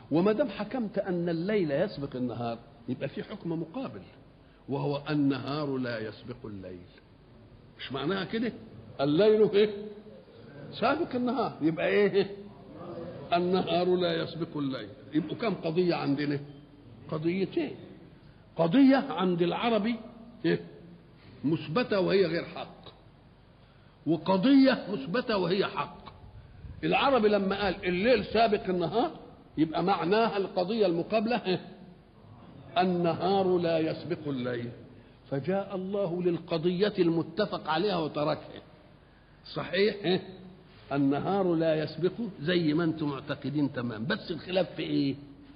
وما دام حكمت ان الليل يسبق النهار يبقى في حكم مقابل، وهو النهار لا يسبق الليل. مش معناها كده؟ الليل ايه؟ سابق النهار، يبقى ايه؟ النهار لا يسبق الليل. يبقوا كم قضيه عندنا؟ قضيتين. قضيه عند العربي ايه؟ مثبته وهي غير حق، وقضيه مثبته وهي حق. العربي لما قال الليل سابق النهار يبقى معناها القضيه المقابله ايه؟ النهار لا يسبق الليل. فجاء الله للقضيه المتفق عليها وتركها. صحيح إيه؟ النهار لا يسبق زي ما انتم معتقدين تمام، بس الخلاف في ايه؟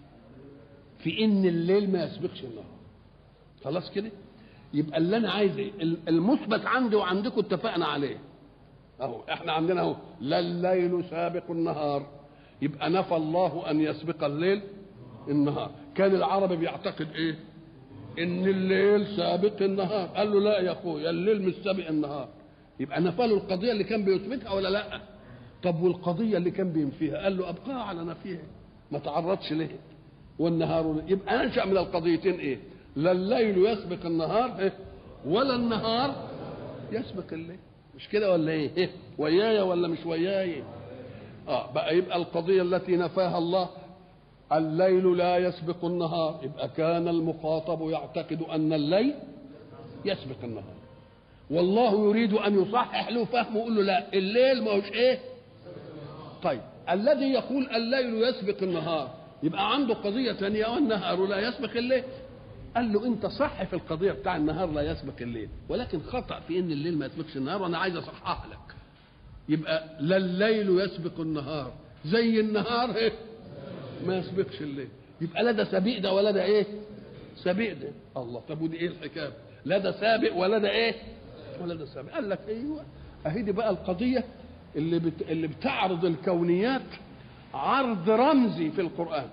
في ان الليل ما يسبقش النهار. خلاص كده؟ يبقى اللي انا عايز ايه؟ المثبت عندي وعندكم اتفقنا عليه. اهو احنا عندنا اهو لا الليل سابق النهار، يبقى نفى الله ان يسبق الليل النهار. كان العربي بيعتقد ايه؟ ان الليل سابق النهار، قال له لا يا اخويا الليل مش سابق النهار. يبقى نفى له القضيه اللي كان بيثبتها ولا لا؟ طب والقضيه اللي كان بينفيها قال له ابقاها على نفيها، ما تعرضش ليه. والنهار يبقى انشا من القضيتين ايه؟ لا الليل يسبق النهار إيه؟ ولا النهار يسبق الليل. مش كده ولا ايه؟ ويايا ولا مش ويايا؟ بقى يبقى القضيه التي نفاها الله الليل لا يسبق النهار، يبقى كان المخاطب يعتقد ان الليل يسبق النهار، والله يريد ان يصحح له فهمه ويقول له لا الليل ما هوش ايه. طيب الذي يقول الليل يسبق النهار يبقى عنده قضيه ثانيه والنهار لا يسبق الليل. قال له انت صح في القضيه بتاع النهار لا يسبق الليل، ولكن خطا في ان الليل ما يسبقش النهار، وانا عايز اصحح لك. يبقى لا الليل يسبق النهار زي النهار ايه؟ ما يسبقش الليل. يبقى لا ده سبيق ده ولا ده ايه؟ سبيق ده. الله، طب ودي ايه الحكايه؟ لا ده سابق ولا ده ايه؟ ولا ده سابق. قال لك ايوه، اهي دي بقى القضيه اللي بتعرض الكونيات عرض رمزي في القرآن.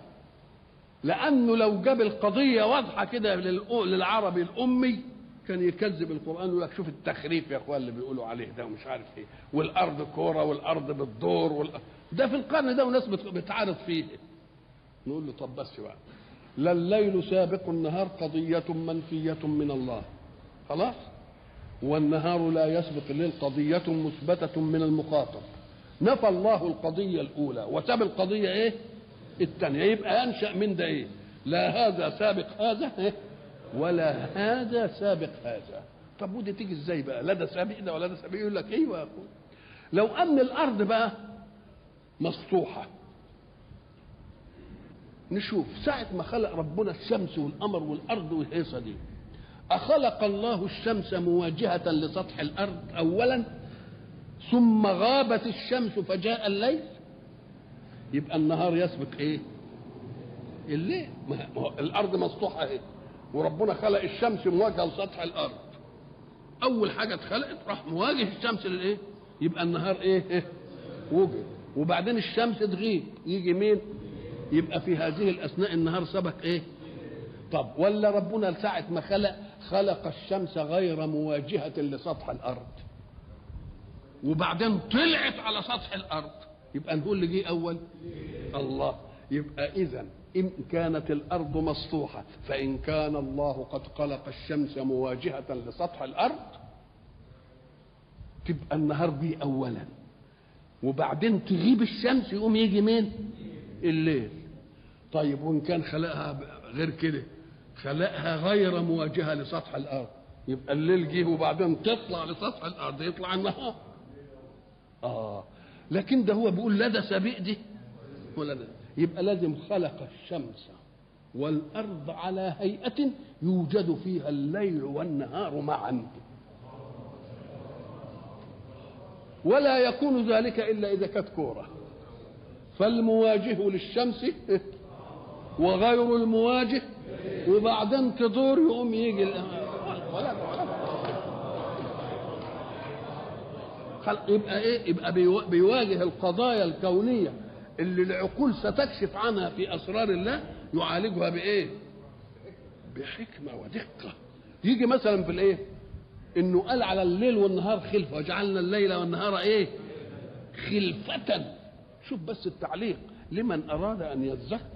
لأنه لو جاب القضية واضحة كده للعربي الأمي كان يكذب القرآن ويقول لك شوف التخريف يا اخوان اللي بيقولوا عليه ده ومش عارف ايه، والأرض كورة والأرض بتدور ده في القرن ده وناس بتعارض فيه. نقول له طب بس بقى، لا الليل سابق النهار قضية منفية من الله خلاص، والنهار لا يسبق الليل قضية مثبتة من المخاطب. نفى الله القضية الأولى وساب القضية إيه؟ الثانية. يبقى ينشأ من ده إيه؟ لا هذا سابق هذا إيه؟ ولا هذا سابق هذا. طب ودي تيجي إزاي بقى؟ لا ده سابق ده ولا ده سابق. يقول لك أيوه يا أخوي، لو أن الأرض بقى مسطوحة، نشوف ساعة ما خلق ربنا الشمس والقمر والأرض والهيصة دي، أخلق الله الشمس مواجهة لسطح الأرض أولا ثم غابت الشمس فجاء الليل؟ يبقى النهار يسبق ايه؟ الليل. الارض مسطوحه اهي وربنا خلق الشمس مواجهه لسطح الارض، اول حاجه اتخلقت راح مواجه الشمس للايه؟ يبقى النهار ايه؟ وجد. وبعدين الشمس تغيب يجي مين؟ يبقى في هذه الاثناء النهار سبق ايه؟ طب ولا ربنا ساعه ما خلق الشمس غير مواجهه لسطح الارض وبعدين طلعت على سطح الارض، يبقى نقول اللي جه اول الله. يبقى اذا ان كانت الارض مسطوحه فان كان الله قد خلق الشمس مواجهه لسطح الارض تبقى النهار جه اولا، وبعدين تغيب الشمس يقوم يجي مين؟ الليل. طيب وان كان خلقها غير كده، خلقها غير مواجهه لسطح الارض، يبقى الليل جه وبعدين تطلع لسطح الارض يطلع النهار. لكن ده هو بيقول لا ده سابق دي ولا ده، يبقى لازم خلق الشمس والارض على هيئه يوجد فيها الليل والنهار معا، ولا يكون ذلك الا اذا كانت كوره، فالمواجه للشمس وغير المواجه وبعدين تدور يقوم يجي يبقى ايه؟ يبقى بيواجه القضايا الكونيه اللي العقول ستكشف عنها في اسرار الله، يعالجها بايه؟ بحكمه ودقه. يجي مثلا في الايه؟ انه قال على الليل والنهار خلفه، وجعلنا الليل والنهار ايه؟ خلفه. شوف بس التعليق لمن اراد ان يذكر.